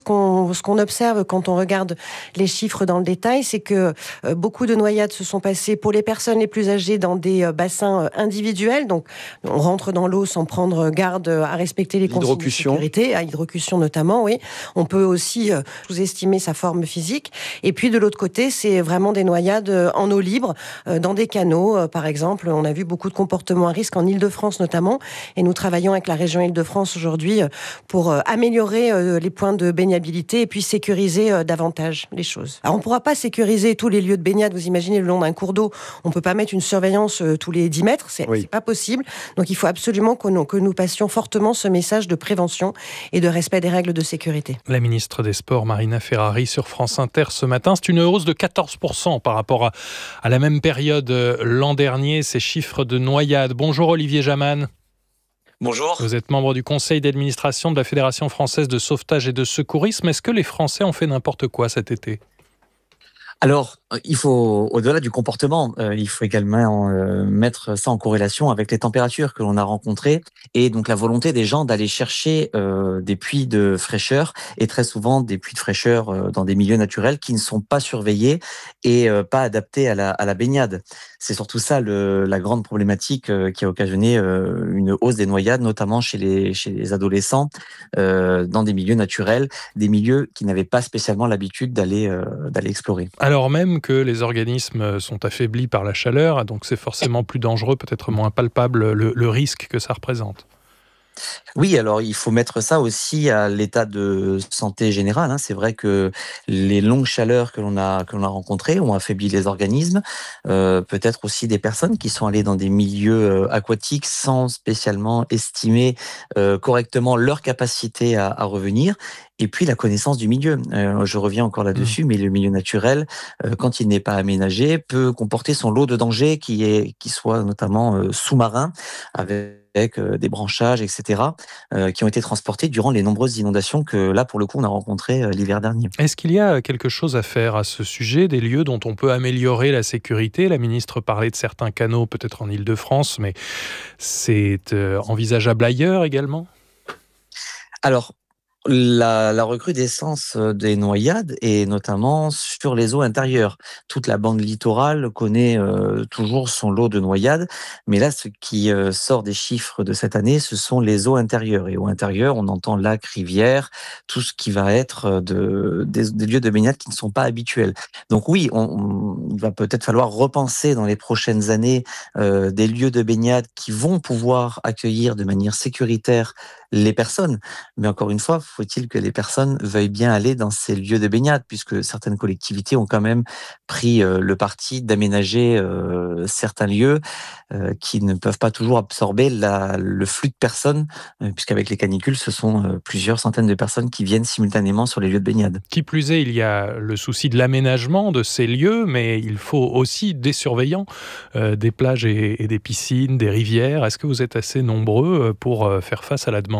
Ce qu'on observe quand on regarde les chiffres dans le détail, c'est que beaucoup de noyades se sont passées pour les personnes les plus âgées dans des bassins individuels. Donc, on rentre dans l'eau sans prendre garde à respecter les consignes de sécurité, à hydrocution notamment, oui. On peut aussi sous-estimer sa forme physique. Et puis, de l'autre côté, c'est vraiment des noyades en eau libre, dans des canaux, par exemple. On a vu beaucoup de comportements à risque en Île-de-France notamment. Et nous travaillons avec la région Île-de-France aujourd'hui pour améliorer les points de baignade et puis sécuriser davantage les choses. Alors on ne pourra pas sécuriser tous les lieux de baignade, vous imaginez, le long d'un cours d'eau, on ne peut pas mettre une surveillance tous les 10 mètres, c'est pas possible. Donc il faut absolument que nous passions fortement ce message de prévention et de respect des règles de sécurité. La ministre des Sports, Marina Ferrari, sur France Inter ce matin. C'est une hausse de 14% par rapport à la même période l'an dernier, ces chiffres de noyades. Bonjour Olivier Jaman. Bonjour. Vous êtes membre du conseil d'administration de la Fédération française de sauvetage et de secourisme. Est-ce que les Français ont fait n'importe quoi cet été ? Alors, il faut, au-delà du comportement, il faut également mettre ça en corrélation avec les températures que l'on a rencontrées et donc la volonté des gens d'aller chercher des puits de fraîcheur et très souvent des puits de fraîcheur dans des milieux naturels qui ne sont pas surveillés et pas adaptés à la baignade. C'est surtout ça la grande problématique qui a occasionné une hausse des noyades, notamment chez les adolescents dans des milieux naturels, des milieux qui n'avaient pas spécialement l'habitude d'aller explorer. Alors même que les organismes sont affaiblis par la chaleur, donc c'est forcément plus dangereux, peut-être moins palpable le risque que ça représente. Oui, alors il faut mettre ça aussi à l'état de santé général. C'est vrai que les longues chaleurs que l'on a rencontrées ont affaibli les organismes. Peut-être aussi des personnes qui sont allées dans des milieux aquatiques sans spécialement estimer correctement leur capacité à revenir. Et puis la connaissance du milieu. Je reviens encore là-dessus, mais le milieu naturel, quand il n'est pas aménagé, peut comporter son lot de dangers qui soit notamment sous-marin, avec des branchages, etc., qui ont été transportés durant les nombreuses inondations que là, pour le coup, on a rencontrées l'hiver dernier. Est-ce qu'il y a quelque chose à faire à ce sujet, des lieux dont on peut améliorer la sécurité ? La ministre parlait de certains canaux, peut-être en Île-de-France, mais c'est envisageable ailleurs également ? Alors, la recrudescence des noyades et notamment sur les eaux intérieures. Toute la bande littorale connaît toujours son lot de noyades, mais là, ce qui sort des chiffres de cette année, ce sont les eaux intérieures. Et eaux intérieures, on entend lacs, rivières, tout ce qui va être des lieux de baignade qui ne sont pas habituels. Donc oui, il va peut-être falloir repenser dans les prochaines années des lieux de baignade qui vont pouvoir accueillir de manière sécuritaire les personnes. Mais encore une fois, faut-il que les personnes veuillent bien aller dans ces lieux de baignade, puisque certaines collectivités ont quand même pris le parti d'aménager certains lieux qui ne peuvent pas toujours absorber le flux de personnes, puisqu'avec les canicules, ce sont plusieurs centaines de personnes qui viennent simultanément sur les lieux de baignade. Qui plus est, il y a le souci de l'aménagement de ces lieux, mais il faut aussi des surveillants, des plages et des piscines, des rivières. Est-ce que vous êtes assez nombreux pour faire face à la demande ?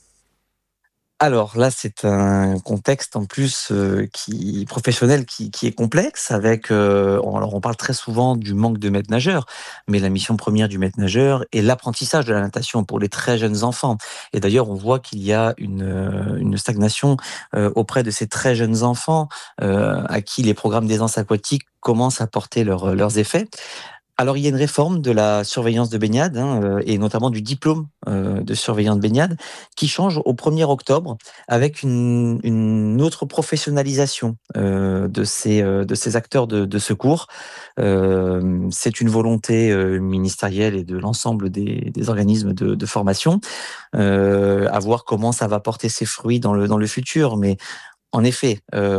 Alors là, c'est un contexte en plus professionnel qui est complexe avec alors on parle très souvent du manque de maîtres nageurs, mais la mission première du maître nageur est l'apprentissage de la natation pour les très jeunes enfants. Et d'ailleurs, on voit qu'il y a une stagnation auprès de ces très jeunes enfants à qui les programmes d'aisance aquatique commencent à porter leurs effets. Alors, il y a une réforme de la surveillance de baignade et notamment du diplôme de surveillant de baignade qui change au 1er octobre avec une autre professionnalisation de ces acteurs de secours. C'est une volonté ministérielle et de l'ensemble des organismes de formation à voir comment ça va porter ses fruits dans le futur. Mais en effet,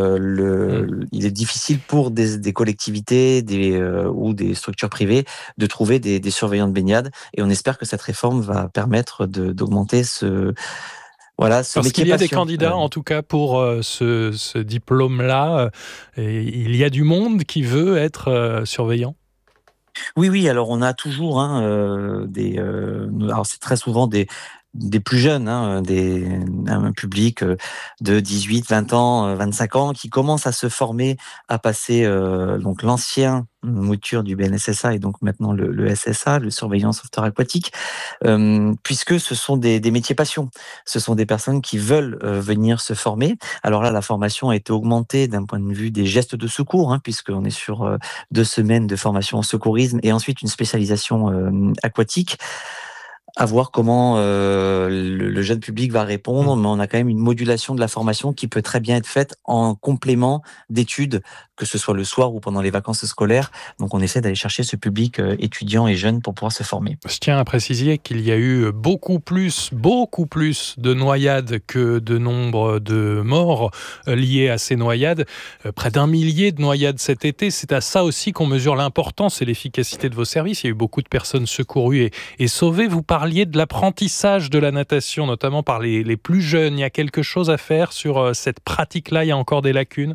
il est difficile pour des collectivités ou des structures privées de trouver des surveillants de baignade et on espère que cette réforme va permettre d'augmenter ce Parce métier qu'il y a des passion. candidats, en tout cas, pour ce diplôme-là. Et il y a du monde qui veut être surveillant. Oui, alors on a toujours alors c'est très souvent des plus jeunes, hein, un public de 18, 20 ans, 25 ans, qui commence à se former, à passer donc l'ancien mouture du BNSSA et donc maintenant le SSA, le surveillant sauveteur aquatique, puisque ce sont des métiers passion. Ce sont des personnes qui veulent venir se former. Alors là, la formation a été augmentée d'un point de vue des gestes de secours, hein, puisqu'on est sur 2 semaines de formation en secourisme et ensuite une spécialisation aquatique. À voir comment le jeune public va répondre, mais on a quand même une modulation de la formation qui peut très bien être faite en complément d'études, que ce soit le soir ou pendant les vacances scolaires. Donc on essaie d'aller chercher ce public étudiant et jeune pour pouvoir se former. Je tiens à préciser qu'il y a eu beaucoup plus de noyades que de nombre de morts liés à ces noyades. Près d'1 millier de noyades cet été. C'est à ça aussi qu'on mesure l'importance et l'efficacité de vos services. Il y a eu beaucoup de personnes secourues et sauvées. Vous parliez de l'apprentissage de la natation, notamment par les plus jeunes. Il y a quelque chose à faire sur cette pratique-là? Il y a encore des lacunes?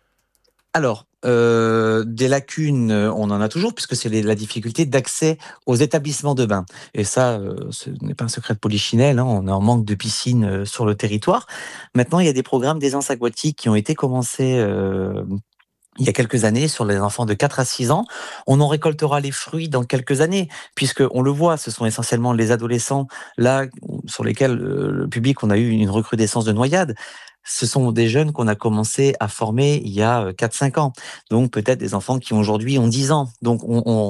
Alors, des lacunes, on en a toujours puisque c'est la difficulté d'accès aux établissements de bain et ça, ce n'est pas un secret de polichinelle, hein, on est en manque de piscines, sur le territoire. Maintenant, il y a des programmes d'aisance aquatique qui ont été commencés, il y a quelques années sur les enfants de 4 à 6 ans. On en récoltera les fruits dans quelques années puisque on le voit, ce sont essentiellement les adolescents là, sur lesquels, le public, on a eu une recrudescence de noyades. Ce sont des jeunes qu'on a commencé à former il y a 4-5 ans. Donc peut-être des enfants qui aujourd'hui ont 10 ans. Donc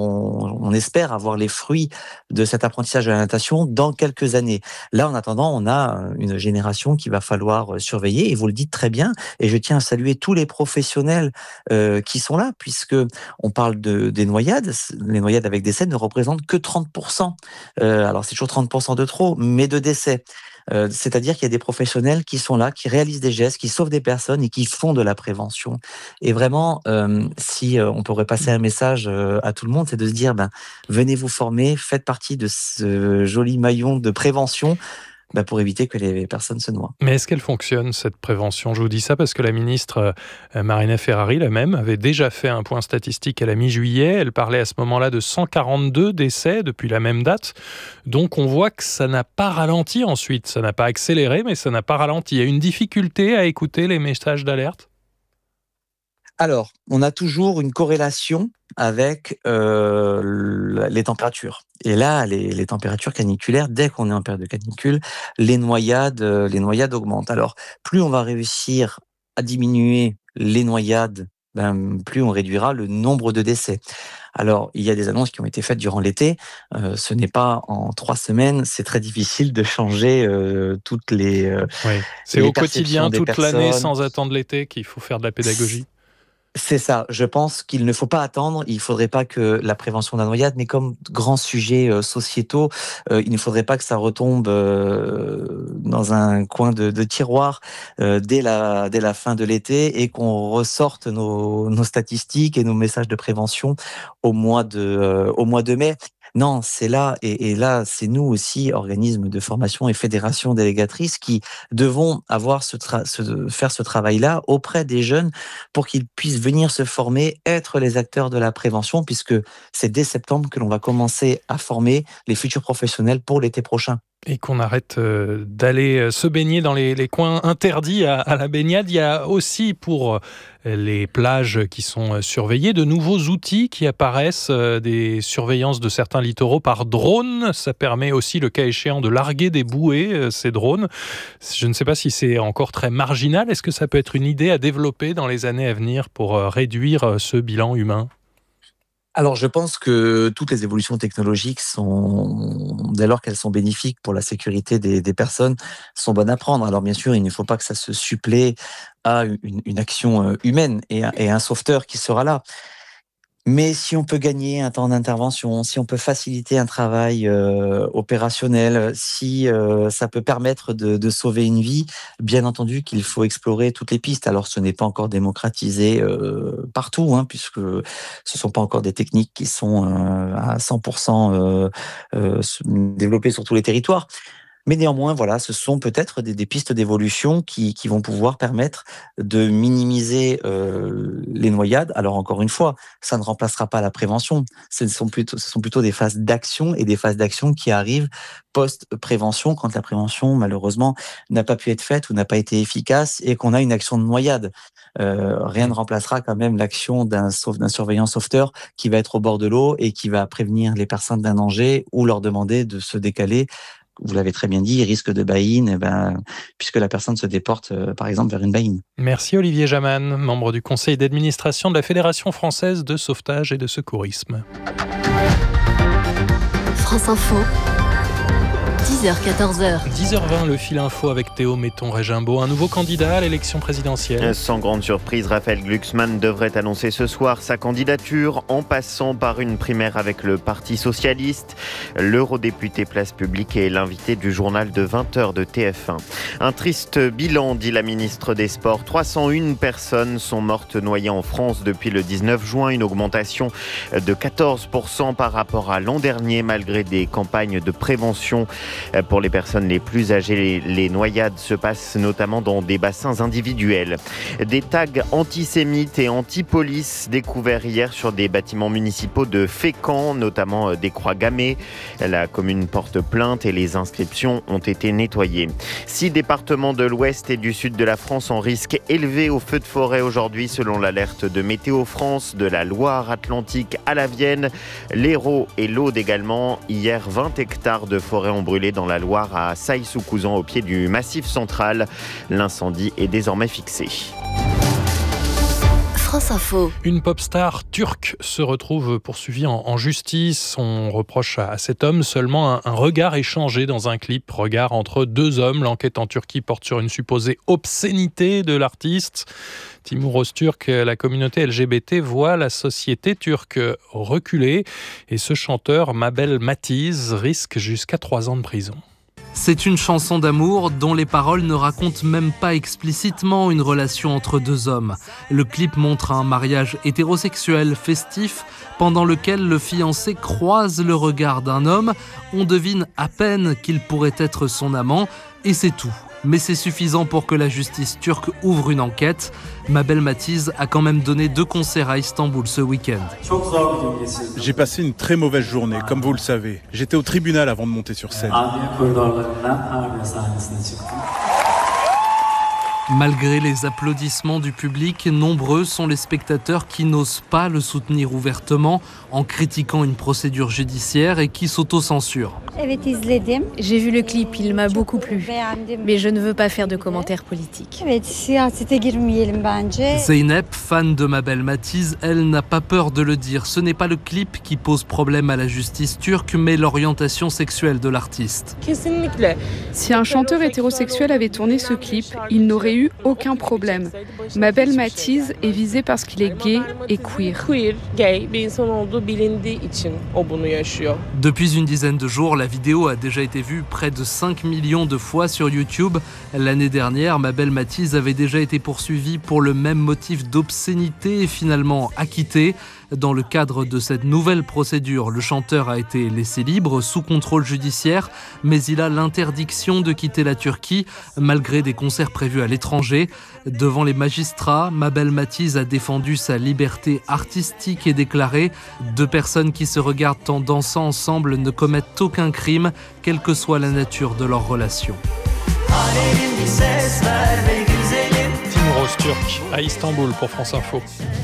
on espère avoir les fruits de cet apprentissage de la natation dans quelques années. Là, en attendant, on a une génération qu'il va falloir surveiller et vous le dites très bien et je tiens à saluer tous les professionnels qui sont là, puisque on parle des noyades. Les noyades avec décès ne représentent que 30%. Alors c'est toujours 30% de trop, mais de décès. C'est-à-dire qu'il y a des professionnels qui sont là, qui réalisent des gestes, qui sauvent des personnes et qui font de la prévention. Et vraiment, si on pourrait passer un message à tout le monde, c'est de se dire, venez vous former, faites partie de ce joli maillon de prévention pour éviter que les personnes se noient. Mais est-ce qu'elle fonctionne, cette prévention? Je vous dis ça parce que la ministre Marina Ferrari, la même, avait déjà fait un point statistique à la mi-juillet. Elle parlait à ce moment-là de 142 décès depuis la même date. Donc on voit que ça n'a pas ralenti ensuite. Ça n'a pas accéléré, mais ça n'a pas ralenti. Il y a une difficulté à écouter les messages d'alerte? Alors, on a toujours une corrélation avec les températures. Et là, les températures caniculaires, dès qu'on est en période de canicule, les noyades augmentent. Alors, plus on va réussir à diminuer les noyades, plus on réduira le nombre de décès. Alors, il y a des annonces qui ont été faites durant l'été. Ce n'est pas en 3 semaines. C'est très difficile de changer toutes Oui. C'est les au perceptions quotidien, des toute l'année, personnes. sans attendre l'été, qu'il faut faire de la pédagogie? C'est ça. Je pense qu'il ne faut pas attendre. Il faudrait pas que la prévention de la noyade, mais comme grands sujets sociétaux, il ne faudrait pas que ça retombe dans un coin de tiroir dès la fin de l'été et qu'on ressorte nos statistiques et nos messages de prévention au mois de mai. Non, c'est là et là, c'est nous aussi, organismes de formation et fédérations délégatrices, qui devons faire ce travail-là auprès des jeunes pour qu'ils puissent venir se former, être les acteurs de la prévention, puisque c'est dès septembre que l'on va commencer à former les futurs professionnels pour l'été prochain. Et qu'on arrête d'aller se baigner dans les coins interdits à la baignade. Il y a aussi pour les plages qui sont surveillées de nouveaux outils qui apparaissent, des surveillances de certains littoraux par drone. Ça permet aussi, le cas échéant, de larguer des bouées, ces drones. Je ne sais pas si c'est encore très marginal. Est-ce que ça peut être une idée à développer dans les années à venir pour réduire ce bilan humain? Alors, je pense que toutes les évolutions technologiques dès lors qu'elles sont bénéfiques pour la sécurité des personnes, sont bonnes à prendre. Alors, bien sûr, il ne faut pas que ça se supplée à une action humaine et un sauveteur qui sera là. Mais si on peut gagner un temps d'intervention, si on peut faciliter un travail opérationnel, si ça peut permettre de sauver une vie, bien entendu qu'il faut explorer toutes les pistes. Alors ce n'est pas encore démocratisé partout, hein, puisque ce sont pas encore des techniques qui sont à 100% développées sur tous les territoires. Mais néanmoins, voilà, ce sont peut-être des pistes d'évolution qui vont pouvoir permettre de minimiser les noyades. Alors encore une fois, ça ne remplacera pas la prévention. Ce sont plutôt des phases d'action et des phases d'action qui arrivent post-prévention, quand la prévention, malheureusement, n'a pas pu être faite ou n'a pas été efficace et qu'on a une action de noyade. Rien ne remplacera quand même l'action d'un surveillant sauveteur qui va être au bord de l'eau et qui va prévenir les personnes d'un danger ou leur demander de se décaler. Vous l'avez très bien dit, risque de baïne, puisque la personne se déporte, par exemple, vers une baïne. Merci Olivier Jaman, membre du conseil d'administration de la Fédération française de sauvetage et de secourisme. France Info, 10h-14h. 10h20, le fil info avec Théo Metton-Régimbaud, un nouveau candidat à l'élection présidentielle. Sans grande surprise, Raphaël Glucksmann devrait annoncer ce soir sa candidature en passant par une primaire avec le Parti Socialiste. L'eurodéputé Place Publique est l'invité du journal de 20h de TF1. Un triste bilan, dit la ministre des Sports. 301 personnes sont mortes noyées en France depuis le 19 juin, une augmentation de 14% par rapport à l'an dernier, malgré des campagnes de prévention. Pour les personnes les plus âgées, les noyades se passent notamment dans des bassins individuels. Des tags antisémites et anti-police découverts hier sur des bâtiments municipaux de Fécamp, notamment des croix gammées. La commune porte plainte et les inscriptions ont été nettoyées. 6 départements de l'ouest et du sud de la France en risque élevé au feu de forêt aujourd'hui, selon l'alerte de Météo France, de la Loire-Atlantique à la Vienne, l'Hérault et l'Aude également. Hier, 20 hectares de forêt ont brûlé dans la Loire à Sailly-sous-Couzan au pied du Massif central. L'incendie est désormais fixé. France Info. Une pop star turque se retrouve poursuivie en justice. On reproche à cet homme seulement un regard échangé dans un clip. Regard entre 2 hommes. L'enquête en Turquie porte sur une supposée obscénité de l'artiste. Timur Öztürk, la communauté LGBT voit la société turque reculer. Et ce chanteur, Mabel Matiz, risque jusqu'à 3 ans de prison. C'est une chanson d'amour dont les paroles ne racontent même pas explicitement une relation entre 2 hommes. Le clip montre un mariage hétérosexuel festif pendant lequel le fiancé croise le regard d'un homme. On devine à peine qu'il pourrait être son amant et c'est tout. Mais c'est suffisant pour que la justice turque ouvre une enquête. Mabel Matiz a quand même donné 2 concerts à Istanbul ce week-end. J'ai passé une très mauvaise journée, comme vous le savez. J'étais au tribunal avant de monter sur scène. Malgré les applaudissements du public, nombreux sont les spectateurs qui n'osent pas le soutenir ouvertement en critiquant une procédure judiciaire et qui s'autocensurent. J'ai vu le clip, il m'a beaucoup plu, mais je ne veux pas faire de commentaires politiques. Zeynep, fan de Mabel Matiz, elle n'a pas peur de le dire. Ce n'est pas le clip qui pose problème à la justice turque, mais l'orientation sexuelle de l'artiste. Si un chanteur hétérosexuel avait tourné ce clip, il n'aurait eu aucun problème. Mabel Matiz est visé parce qu'il est gay et queer. Depuis une dizaine de jours, la vidéo a déjà été vue près de 5 millions de fois sur YouTube. L'année dernière, Mabel Matiz avait déjà été poursuivie pour le même motif d'obscénité et finalement acquittée. Dans le cadre de cette nouvelle procédure, le chanteur a été laissé libre sous contrôle judiciaire, mais il a l'interdiction de quitter la Turquie malgré des concerts prévus à l'étranger. Devant les magistrats, Mabel Matiz a défendu sa liberté artistique et déclaré « 2 personnes qui se regardent en dansant ensemble ne commettent aucun crime, quelle que soit la nature de leur relation ». Timur Öztürk à Istanbul pour France Info.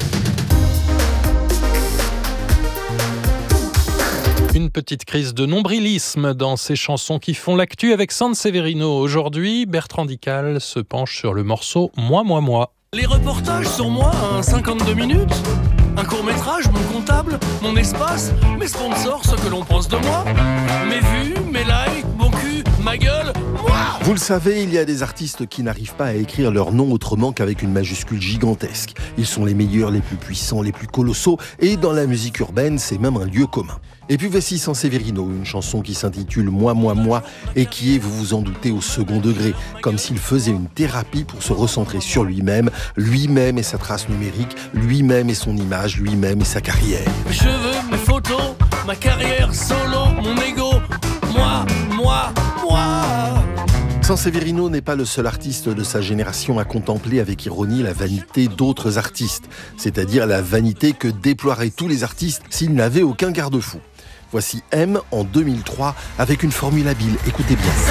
Une petite crise de nombrilisme dans ces chansons qui font l'actu avec Sanseverino. Aujourd'hui, Bertrand Dical se penche sur le morceau « Moi, moi, moi ». Les reportages sur moi, 52 minutes. Un court-métrage, mon comptable, mon espace, mes sponsors, ce que l'on pense de moi. Mes vues, mes likes, mon cul, ma gueule, moi. Vous le savez, il y a des artistes qui n'arrivent pas à écrire leur nom autrement qu'avec une majuscule gigantesque. Ils sont les meilleurs, les plus puissants, les plus colossaux, et dans la musique urbaine, c'est même un lieu commun. Et puis voici Sanseverino, une chanson qui s'intitule « Moi, moi, moi » et qui est, vous vous en doutez, au second degré, comme s'il faisait une thérapie pour se recentrer sur lui-même et sa trace numérique, lui-même et son image, lui-même et sa carrière. Mes cheveux, mes photos, ma carrière solo, mon ego, moi, moi. Sanseverino n'est pas le seul artiste de sa génération à contempler avec ironie la vanité d'autres artistes, c'est-à-dire la vanité que déploieraient tous les artistes s'ils n'avaient aucun garde-fou. Voici M en 2003 avec une formule habile, écoutez bien.